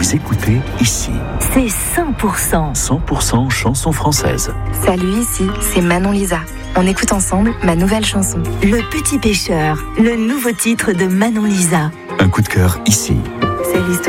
Vous écoutez ici. C'est 100%. 100% chanson française. Salut, ici, c'est Manon Lisa. On écoute ensemble ma nouvelle chanson. Le Petit Pêcheur, le nouveau titre de Manon Lisa. Un coup de cœur ici. C'est l'histoire